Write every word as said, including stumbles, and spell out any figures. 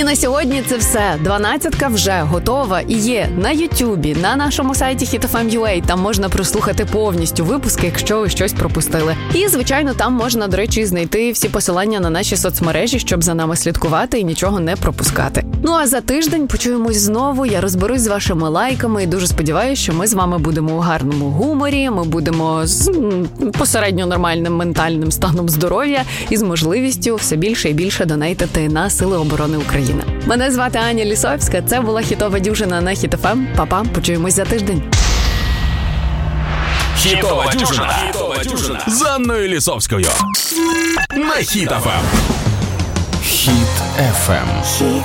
І на сьогодні це все. Дванадцятка вже готова і є на Ютубі, на нашому сайті хіт еф ем крапка ю а. Там можна прослухати повністю випуски, якщо ви щось пропустили. І, звичайно, там можна, до речі, знайти всі посилання на наші соцмережі, щоб за нами слідкувати і нічого не пропускати. Ну а за тиждень почуємось знову, я розберусь з вашими лайками і дуже сподіваюся, що ми з вами будемо у гарному гуморі, ми будемо з м, посередньо нормальним ментальним станом здоров'я і з можливістю все більше і більше донейтити на Сили оборони України. Мене звати Аня Лісовська, це була хітова дюжина на Хіт еф ем. Па-па, почуємось за тиждень. Хітова дюжина. Хітова дюжина з Анною Лісовською на Хіт еф ем. Хіт еф ем.